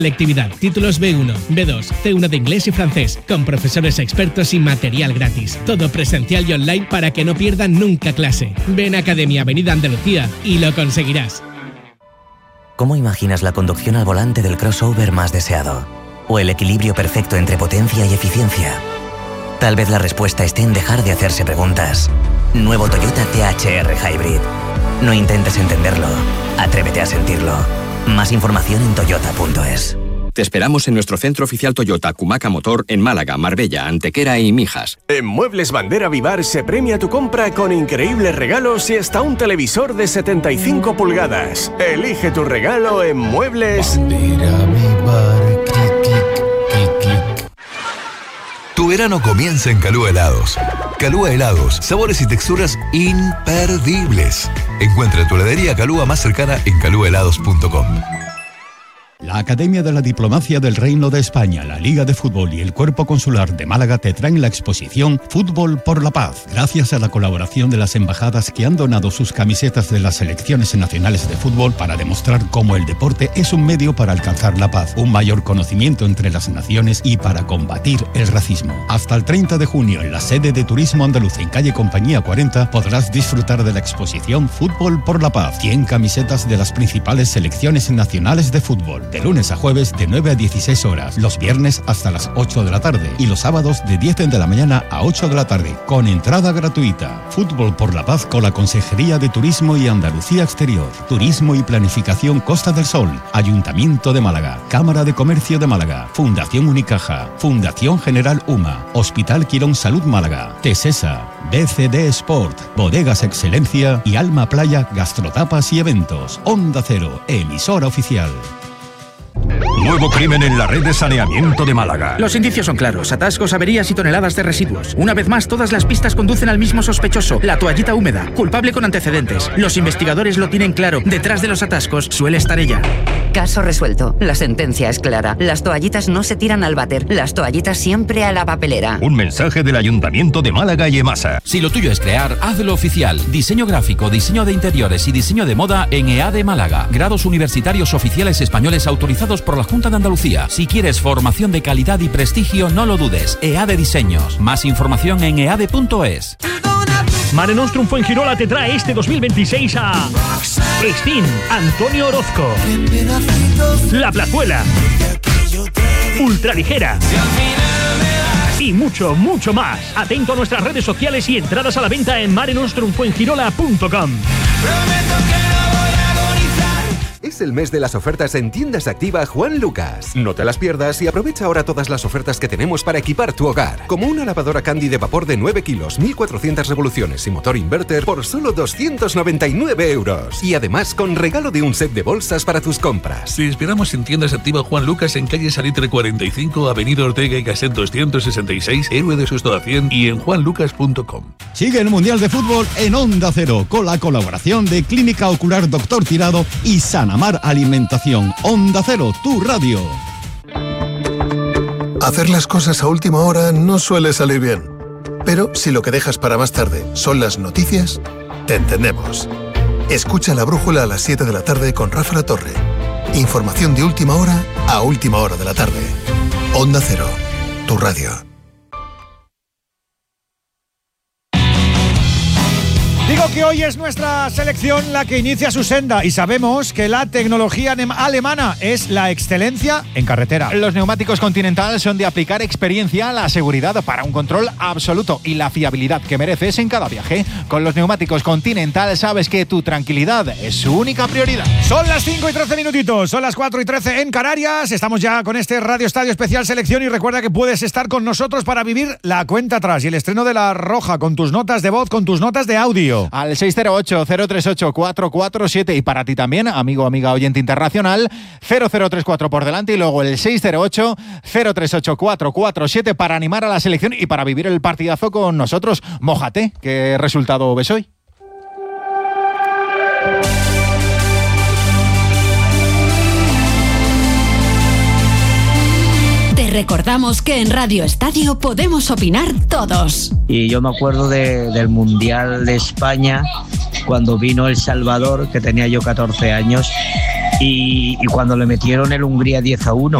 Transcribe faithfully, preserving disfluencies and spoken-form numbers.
Selectividad, títulos B uno, B dos, C uno de inglés y francés, con profesores expertos y material gratis. Todo presencial y online para que no pierdan nunca clase. Ven a Academia Avenida Andalucía y lo conseguirás. ¿Cómo imaginas la conducción al volante del crossover más deseado? ¿O el equilibrio perfecto entre potencia y eficiencia? Tal vez la respuesta esté en dejar de hacerse preguntas. Nuevo Toyota T H R Hybrid. No intentes entenderlo, atrévete a sentirlo. Más información en toyota punto es. Te esperamos en nuestro centro oficial Toyota Cumaca Motor en Málaga, Marbella, Antequera y Mijas. En Muebles Bandera Vivar se premia tu compra con increíbles regalos y hasta un televisor de setenta y cinco pulgadas. Elige tu regalo en Muebles Bandera Vivar. Clic, clic, clic, clic. Tu verano comienza en Calúa Helados. Calúa Helados, sabores y texturas imperdibles. Encuentra tu heladería Calúa más cercana en calúa helados punto com. La Academia de la Diplomacia del Reino de España, la Liga de Fútbol y el Cuerpo Consular de Málaga te traen la exposición Fútbol por la Paz, gracias a la colaboración de las embajadas que han donado sus camisetas de las selecciones nacionales de fútbol para demostrar cómo el deporte es un medio para alcanzar la paz, un mayor conocimiento entre las naciones y para combatir el racismo. Hasta el treinta de junio, en la sede de Turismo Andaluz en calle Compañía cuarenta, podrás disfrutar de la exposición Fútbol por la Paz, cien camisetas de las principales selecciones nacionales de fútbol. De lunes a jueves de nueve a dieciséis horas, los viernes hasta las ocho de la tarde y los sábados de diez de la mañana a ocho de la tarde, con entrada gratuita. Fútbol por la Paz con la Consejería de Turismo y Andalucía Exterior, Turismo y Planificación Costa del Sol, Ayuntamiento de Málaga, Cámara de Comercio de Málaga, Fundación Unicaja, Fundación General UMA, Hospital Quirón Salud Málaga, Tesesa, B C D Sport, Bodegas Excelencia y Alma Playa Gastrotapas y Eventos. Onda Cero, emisora oficial. Nuevo crimen en la red de saneamiento de Málaga. Los indicios son claros: atascos, averías y toneladas de residuos. Una vez más, todas las pistas conducen al mismo sospechoso, la toallita húmeda, culpable con antecedentes. Los investigadores lo tienen claro: detrás de los atascos suele estar ella. Caso resuelto. La sentencia es clara. Las toallitas no se tiran al váter. Las toallitas siempre a la papelera. Un mensaje del Ayuntamiento de Málaga y EMASA. Si lo tuyo es crear, hazlo oficial. Diseño gráfico, diseño de interiores y diseño de moda en E A D Málaga. Grados universitarios oficiales españoles autorizados por la Junta de Andalucía. Si quieres formación de calidad y prestigio, no lo dudes. E A D Diseños. Más información en eade punto es. Mare Nostrum Fuengirola te trae este dos mil veintiséis a Sting, Antonio Orozco, La Plazuela, Ultraligera y mucho, mucho más. Atento a nuestras redes sociales y entradas a la venta en mare nostrum fuengirola punto com. Es el mes de las ofertas en Tiendas Activa Juan Lucas. No te las pierdas y aprovecha ahora todas las ofertas que tenemos para equipar tu hogar. Como una lavadora Candy de vapor de nueve kilos, mil cuatrocientas revoluciones y motor inverter por solo doscientos noventa y nueve euros. Y además con regalo de un set de bolsas para tus compras. Te esperamos en Tiendas Activa Juan Lucas en calle Salitre cuarenta y cinco, avenida Ortega y Gasset doscientos sesenta y seis, Héroe de Suesto a cien y en juan lucas punto com. Sigue el Mundial de Fútbol en Onda Cero con la colaboración de Clínica Ocular Doctor Tirado y Sanamar Alimentación. Onda Cero, tu radio. Hacer las cosas a última hora no suele salir bien. Pero si lo que dejas para más tarde son las noticias, te entendemos. Escucha La Brújula a las siete de la tarde con Rafa La Torre. Información de última hora a última hora de la tarde. Onda Cero, tu radio. Digo que hoy es nuestra selección la que inicia su senda y sabemos que la tecnología alemana es la excelencia en carretera. Los neumáticos Continental son de aplicar experiencia, la seguridad para un control absoluto y la fiabilidad que mereces en cada viaje. Con los neumáticos Continental sabes que tu tranquilidad es su única prioridad. Son las cinco y trece minutitos, son las cuatro y trece en Canarias. Estamos ya con este Radio Estadio Especial Selección y recuerda que puedes estar con nosotros para vivir la cuenta atrás y el estreno de La Roja con tus notas de voz, con tus notas de audio. Al seis cero ocho, cero tres ocho, cuatro cuatro siete y para ti también, amigo o amiga oyente internacional, cero cero tres cuatro por delante y luego el seis cero ocho, cero tres ocho, cuatro cuatro siete para animar a la selección y para vivir el partidazo con nosotros. Mójate, ¿qué resultado ves hoy? recordamos que en Radio Estadio podemos opinar todos. Y yo me acuerdo de, del Mundial de España, cuando vino El Salvador, que tenía yo catorce años, y, y cuando le metieron el Hungría diez a uno.